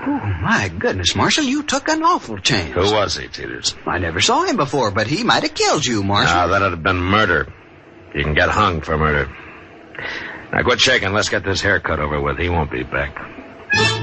Oh, my goodness, Marshal, you took an awful chance. Who was he, Teeters? I never saw him before, but he might have killed you, Marshal. No, that'd have been murder. You can get hung for murder. Now, quit shaking. Let's get this haircut over with. He won't be back.